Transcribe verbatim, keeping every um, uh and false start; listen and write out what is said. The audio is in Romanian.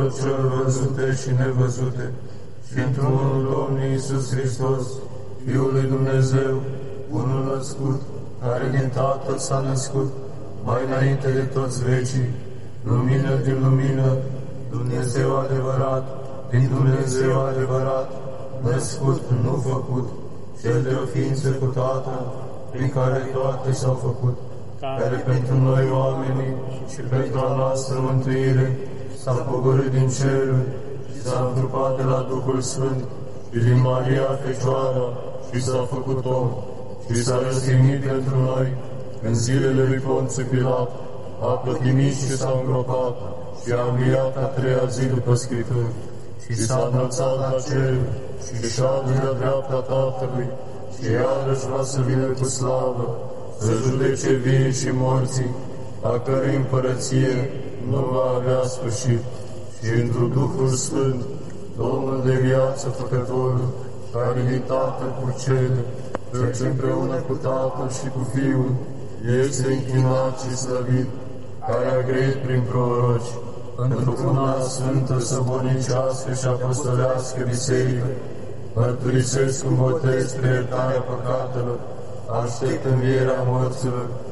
celor văzute și nevăzute, și într-unul Domnul Iisus Hristos, Fiul lui Dumnezeu, unul născut, care din Tatăl s-a născut, mai înainte de toți vecii, lumină din lumină, Dumnezeu adevărat, din Dumnezeu adevărat, născut, nu făcut, cel de o ființă cu Tatăl, prin care toate s-au făcut, care pentru noi oamenii și pentru a noastră mântuire s-a pogorât din ceruri și s-a întrupat de la Duhul Sfânt și din Maria Fecioara și s-a făcut om și s-a răstignit pentru noi în zilele lui Ponțiu Pilat, a pătimit și s-a îngropat și a înviat a treia zi după Scripturi și s-a înălțat la cer și șade la dreapta Tatălui și iarăși va să vină cu slavă să judece vii și morții, a cărei împărăție nu va avea sfârșit. Și într-un Duhul Sfânt, Domnul de viață făcătorul, care din Tatăl cu cele, căci împreună cu Tatăl și cu Fiul, este închinat și slăvit, care a grăit prin proroci, într-o una sfântă, săbornicească și apostolească biserică, mărturisesc un botez spre iertarea păcatelor, aștept învierea morților